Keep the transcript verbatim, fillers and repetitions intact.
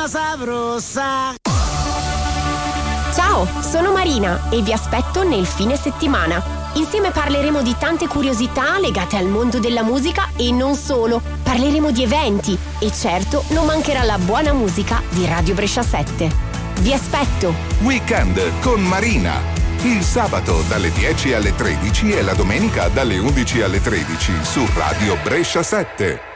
mamma sabrosa. Ciao, sono Marina e vi aspetto nel fine settimana. Insieme parleremo di tante curiosità legate al mondo della musica e non solo. Parleremo di eventi e certo non mancherà la buona musica di Radio Brescia sette. Vi aspetto. Weekend con Marina. Il sabato dalle dieci alle tredici e la domenica dalle undici alle tredici su Radio Brescia sette.